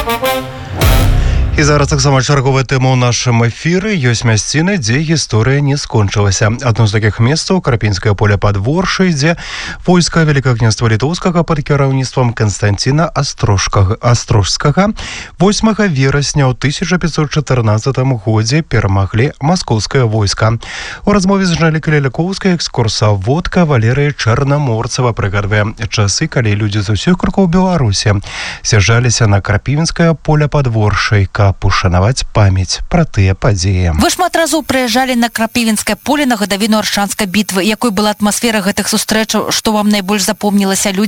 І зараз таксама чарговая тэма ў нашым эфіры. Ёсць мясціны, дзе гісторыя не скончылася. Адно з такіх месцаў Крапінскае поле пад Воршай, дзе войска Вялікага княства Літоўскага пад кіраўніцтвам Канстанціна Астрожскага 8 верасня ў 1514 годзе перамаглі маскоўскае войска. У размове з Жанлікай Ляляковскай экскурсаводка Валерыя Чарнаморцава прыгадвае часы, калі людзі з усіх крокаў Беларусі сяджаліся на Крапінскае поле пад Воршай, каб ушанаваць памяць пра тыя падзеі. Вы шмат разоў прыязджалі на Крапівінскае поле на гадавіну Аршанскай бітвы. Якой была атмасфера гэтых сустрэчаў, што вам найбольш запомнілася?